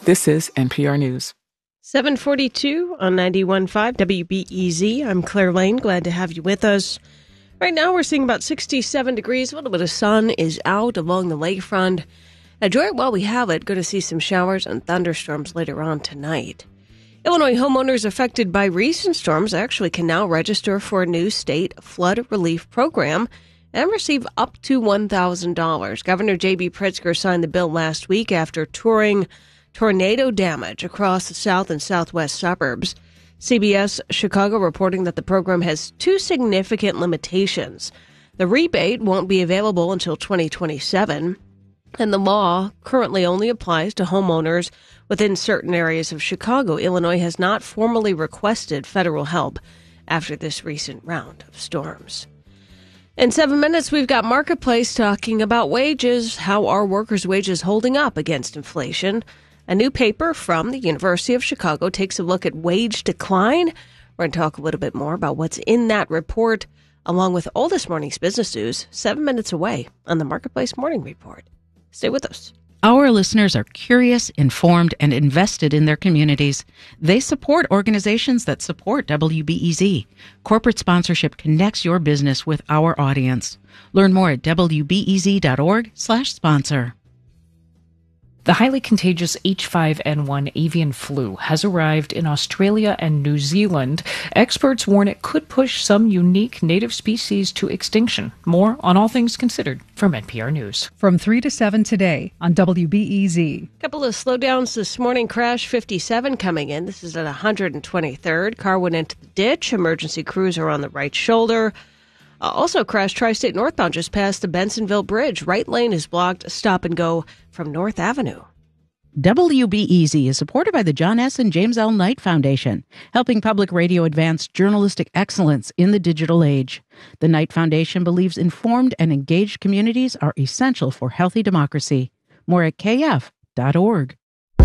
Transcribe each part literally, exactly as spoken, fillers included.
This is N P R News. seven forty-two on ninety-one point five W B E Z. I'm Claire Lane. Glad to have you with us. Right now we're seeing about sixty-seven degrees. A little bit of sun is out along the lakefront. Enjoy it while we have it. Going to see some showers and thunderstorms later on tonight. Illinois homeowners affected by recent storms actually can now register for a new state flood relief program and receive up to one thousand dollars. Governor J B. Pritzker signed the bill last week after touring tornado damage across the south and southwest suburbs. C B S Chicago reporting that the program has two significant limitations. The rebate won't be available until twenty twenty-seven, and the law currently only applies to homeowners within certain areas of Chicago. Illinois has not formally requested federal help after this recent round of storms. In seven minutes, we've got Marketplace talking about wages. How are workers' wages holding up against inflation? A new paper from the University of Chicago takes a look at wage decline. We're going to talk a little bit more about what's in that report, along with all this morning's business news, seven minutes away on the Marketplace Morning Report. Stay with us. Our listeners are curious, informed, and invested in their communities. They support organizations that support W B E Z. Corporate sponsorship connects your business with our audience. Learn more at W B E Z dot org slash sponsor. The highly contagious H five N one avian flu has arrived in Australia and New Zealand. Experts warn it could push some unique native species to extinction. More on All Things Considered from N P R News. From three to seven today on W B E Z. A couple of slowdowns this morning. Crash fifty-seven coming in. This is at one hundred twenty-third. Car went into the ditch. Emergency crews are on the right shoulder. Uh, also crashed Tri-State northbound just past the Bensonville Bridge. Right lane is blocked. Stop and go from North Avenue. W B E Z is supported by the John S. and James L. Knight Foundation, helping public radio advance journalistic excellence in the digital age. The Knight Foundation believes informed and engaged communities are essential for healthy democracy. More at K F dot org.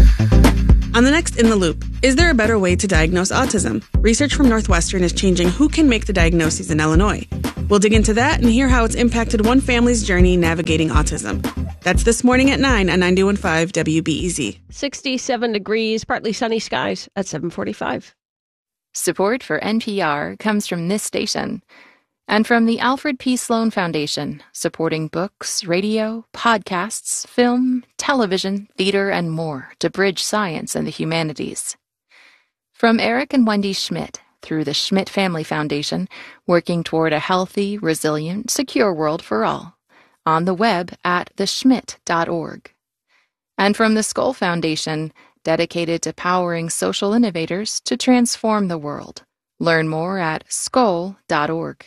On the next In the Loop, is there a better way to diagnose autism? Research from Northwestern is changing who can make the diagnoses in Illinois. We'll dig into that and hear how it's impacted one family's journey navigating autism. That's this morning at nine on ninety-one point five W B E Z. sixty-seven degrees, partly sunny skies at seven forty-five. Support for N P R comes from this station and from the Alfred P. Sloan Foundation, supporting books, radio, podcasts, film, television, theater, and more to bridge science and the humanities. From Eric and Wendy Schmidt, through the Schmidt Family Foundation, working toward a healthy, resilient, secure world for all. On the web at the schmidt dot org. And from the Skoll Foundation, dedicated to powering social innovators to transform the world. Learn more at skoll dot org.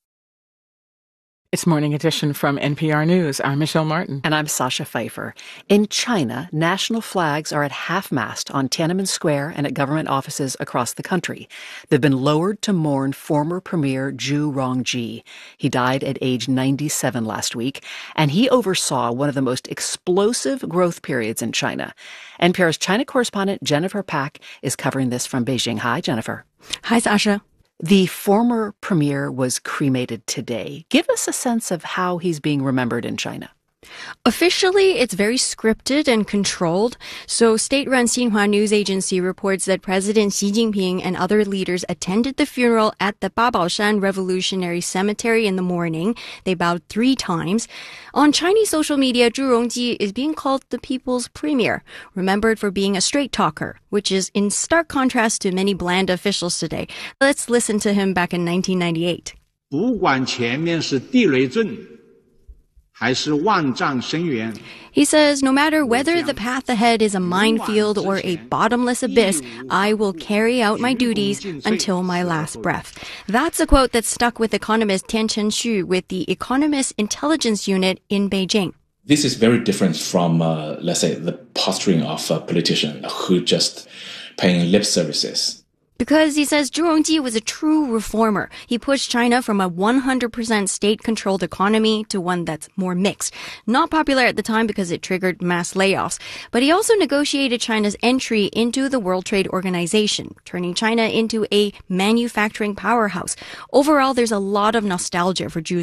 It's Morning Edition from N P R News. I'm Michelle Martin. And I'm Sasha Pfeiffer. In China, national flags are at half-mast on Tiananmen Square and at government offices across the country. They've been lowered to mourn former Premier Zhu Rongji. He died at age ninety-seven last week, and he oversaw one of the most explosive growth periods in China. N P R's China correspondent Jennifer Pack is covering this from Beijing. Hi, Jennifer. Hi, Sasha. The former premier was cremated today. Give us a sense of how he's being remembered in China. Officially, it's very scripted and controlled. So state-run Xinhua news agency reports that President Xi Jinping and other leaders attended the funeral at the Babaoshan Revolutionary Cemetery in the morning. They bowed three times. On Chinese social media, Zhu Rongji is being called the people's premier, remembered for being a straight talker, which is in stark contrast to many bland officials today. Let's listen to him back in nineteen ninety-eight. 不管前面是地雷阵 He says, no matter whether the path ahead is a minefield or a bottomless abyss, I will carry out my duties until my last breath. That's a quote that stuck with economist Tian Chen-Xu with the Economist Intelligence Unit in Beijing. This is very different from, uh, let's say, the posturing of a politician who just paying lip services. Because he says Zhu Rongji was a true reformer. He pushed China from a one hundred percent state-controlled economy to one that's more mixed. Not popular at the time because it triggered mass layoffs. But he also negotiated China's entry into the World Trade Organization, turning China into a manufacturing powerhouse. Overall, there's a lot of nostalgia for Zhu's time.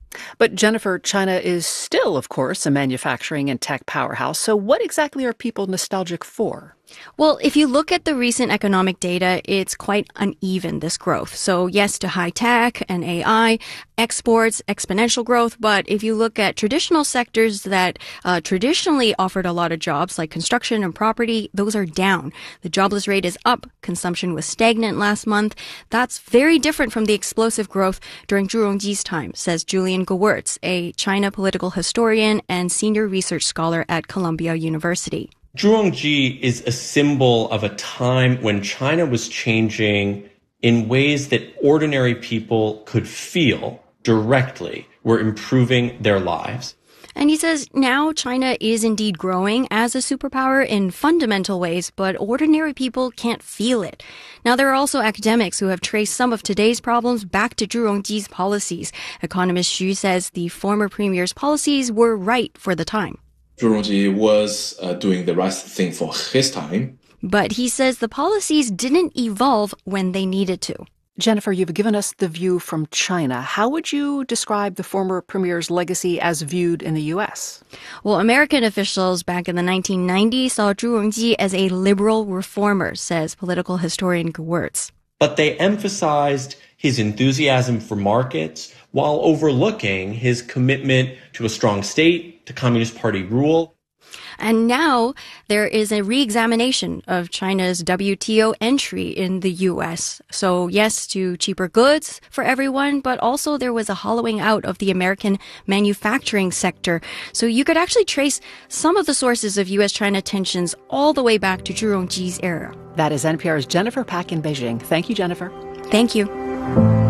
But Jennifer, China is still, of course, a manufacturing and tech powerhouse. So what exactly are people nostalgic for? Well, if you look at the recent economic data, it's quite uneven, this growth. So yes to high tech and A I, exports, exponential growth. But if you look at traditional sectors that uh, traditionally offered a lot of jobs, like construction and property, those are down. The jobless rate is up. Consumption was stagnant last month. That's very different from the explosive growth during Zhu Rongji's time, says Julian Gewirtz, a China political historian and senior research scholar at Columbia University. Zhu Rongji is a symbol of a time when China was changing in ways that ordinary people could feel directly were improving their lives. And he says now China is indeed growing as a superpower in fundamental ways, but ordinary people can't feel it. Now, there are also academics who have traced some of today's problems back to Zhu Rongji's policies. Economist Xu says the former premier's policies were right for the time. Zhu Rongji was uh, doing the right thing for his time. But he says the policies didn't evolve when they needed to. Jennifer, you've given us the view from China. How would you describe the former premier's legacy as viewed in the U S? Well, American officials back in the nineteen nineties saw Zhu Rongji as a liberal reformer, says political historian Gewirtz. But they emphasized his enthusiasm for markets while overlooking his commitment to a strong state, to Communist Party rule. And now there is a re-examination of China's W T O entry in the U S. So yes, to cheaper goods for everyone, but also there was a hollowing out of the American manufacturing sector. So you could actually trace some of the sources of U S-China tensions all the way back to Zhu Rongji's era. That is N P R's Jennifer Pak in Beijing. Thank you, Jennifer. Thank you.